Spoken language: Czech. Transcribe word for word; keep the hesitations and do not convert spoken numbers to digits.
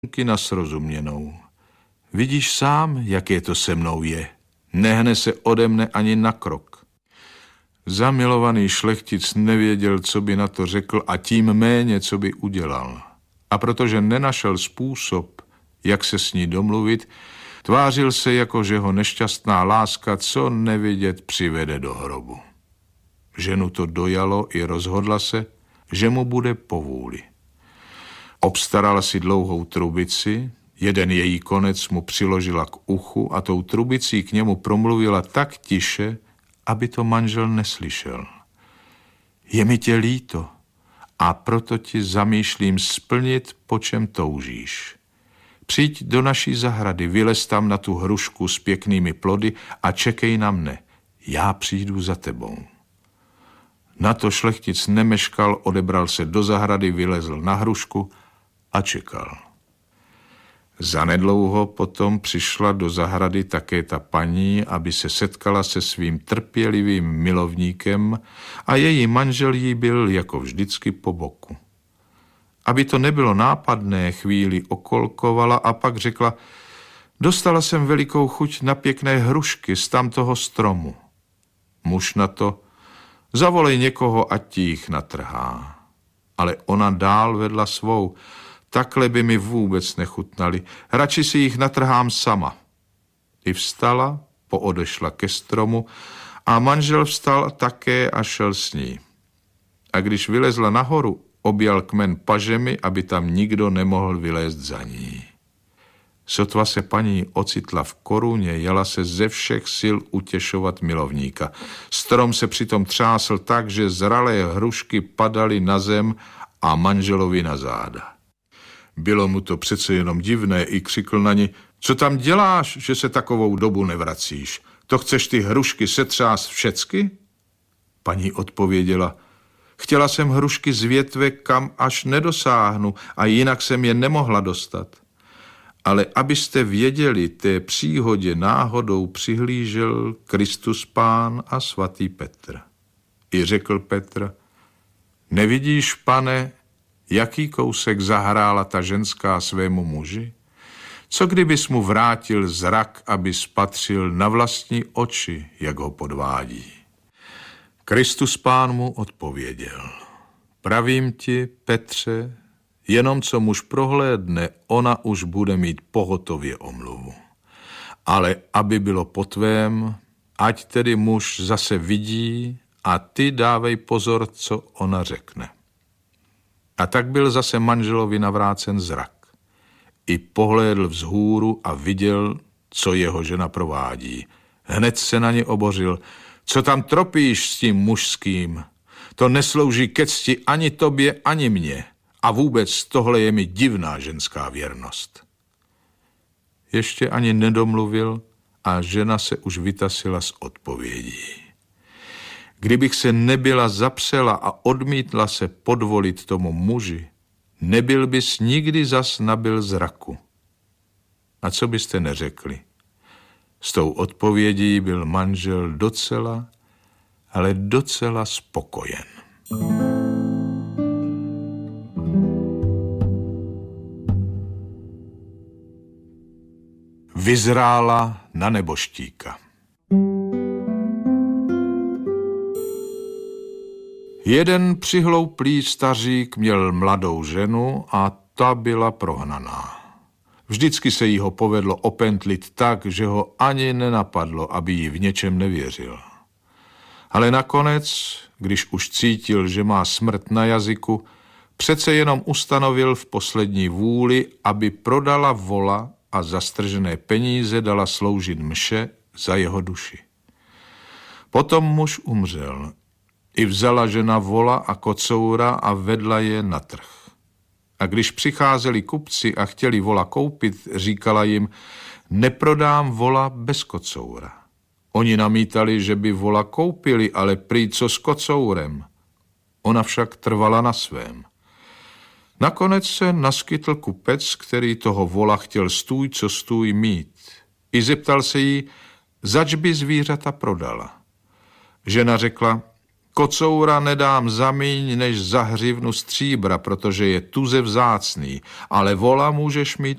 na srozuměnou. Vidíš sám, jaké to se mnou je. Nehne se ode mne ani na krok. Zamilovaný šlechtic nevěděl, co by na to řekl a tím méně, co by udělal. A protože nenašel způsob, jak se s ní domluvit, tvářil se, jako že ho nešťastná láska co nevidět přivede do hrobu. Ženu to dojalo i rozhodla se, že mu bude povůli. Obstarala si dlouhou trubici, jeden její konec mu přiložila k uchu a tou trubicí k němu promluvila tak tiše, aby to manžel neslyšel. Je mi tě líto a proto ti zamýšlím splnit, po čem toužíš. Přijď do naší zahrady, vylez tam na tu hrušku s pěknými plody a čekej na mne. Já přijdu za tebou. Na to šlechtic nemeškal, odebral se do zahrady, vylezl na hrušku a čekal. Zanedlouho potom přišla do zahrady také ta paní, aby se setkala se svým trpělivým milovníkem a její manžel jí byl jako vždycky po boku. Aby to nebylo nápadné, chvíli okolkovala a pak řekla: dostala jsem velikou chuť na pěkné hrušky z tamtoho stromu. Muž na to: zavolej někoho, ať ti jich natrhá. Ale ona dál vedla svou: takhle by mi vůbec nechutnali, radši si jich natrhám sama. I vstala, poodešla ke stromu a manžel vstal také a šel s ní. A když vylezla nahoru, objal kmen pažemi, aby tam nikdo nemohl vylézt za ní. Sotva se paní ocitla v koruně, jala se ze všech sil utěšovat milovníka. Strom se přitom třásl tak, že zralé hrušky padaly na zem a manželovi na záda. Bylo mu to přece jenom divné, i křikl na ní: co tam děláš, že se takovou dobu nevracíš? To chceš ty hrušky setřást všecky? Paní odpověděla: chtěla jsem hrušky z větve, kam až nedosáhnu, a jinak jsem je nemohla dostat. Ale abyste věděli, té příhodě náhodou přihlížel Kristus Pán a svatý Petr. I řekl Petr: nevidíš, pane, jaký kousek zahrála ta ženská svému muži? Co kdybys mu vrátil zrak, aby spatřil na vlastní oči, jak ho podvádí? Kristus Pán mu odpověděl: pravím ti, Petře, jenom co muž prohlédne, ona už bude mít pohotově omluvu. Ale aby bylo po tvém, ať tedy muž zase vidí a ty dávej pozor, co ona řekne. A tak byl zase manželovi navrácen zrak. I pohlédl vzhůru a viděl, co jeho žena provádí. Hned se na ně obořil: co tam tropíš s tím mužským? To neslouží ke cti ani tobě, ani mně. A vůbec tohle je mi divná ženská věrnost. Ještě ani nedomluvil a žena se už vytasila s odpovědí. Kdybych se nebyla zapřela a odmítla se podvolit tomu muži, nebyl bys nikdy zas nabyl zraku. A co byste neřekli? S tou odpovědí byl manžel docela, ale docela spokojen. Vyzrála na neboštíka. Jeden přihlouplý stařík měl mladou ženu a ta byla prohnaná. Vždycky se jí ho povedlo opentlit tak, že ho ani nenapadlo, aby jí v něčem nevěřil. Ale nakonec, když už cítil, že má smrt na jazyku, přece jenom ustanovil v poslední vůli, aby prodala vola a za stržené peníze dala sloužit mše za jeho duši. Potom muž umřel. I vzala žena vola a kocoura a vedla je na trh. A když přicházeli kupci a chtěli vola koupit, říkala jim: neprodám vola bez kocoura. Oni namítali, že by vola koupili, ale prý co s kocourem. Ona však trvala na svém. Nakonec se naskytl kupec, který toho vola chtěl stůj co stůj mít. I zeptal se jí, zač by zvířata prodala. Žena řekla: kocoura nedám za míň než za hřivnu stříbra, protože je tuze vzácný, ale vola můžeš mít